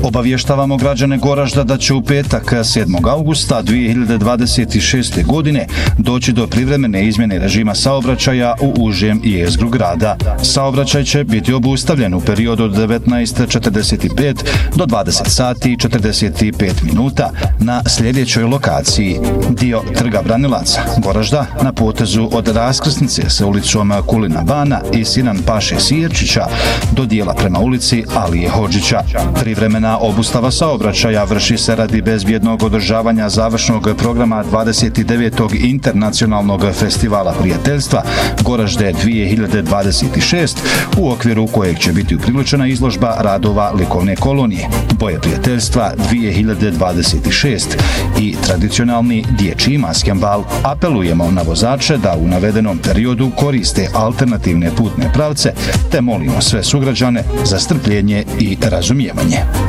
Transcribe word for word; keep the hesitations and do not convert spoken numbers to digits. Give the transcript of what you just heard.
Obavještavamo građane Goražda da će u petak sedmog augusta dvije hiljade dvadeset šeste. godine doći do privremene izmjene režima saobraćaja u užem jezgru grada. Saobraćaj će biti obustavljen u periodu od devetnaest četrdeset pet do dvadeset sati i četrdeset pet minuta na sljedećoj lokaciji. Dio Trga Branilaca Goražda na potezu od raskrsnice sa ulicom Kulina Bana i Sinan Paše Sierčića do dijela prema ulici Alije Hodžića. Privremena obustava saobraćaja vrši se radi bezbjednog održavanja završnog programa dvadeset devetog internacionalnog festivala prijateljstva Goražde dvije hiljade dvadeset šeste. u okviru kojeg će biti upriličena izložba radova likovne kolonije Boje prijateljstva dvije hiljade dvadeset šeste i tradicionalni dječji maskembal. Apelujemo na vozače da u navedenom periodu koriste alternativne putne pravce te molimo sve sugrađane za strpljenje i razumijevanje.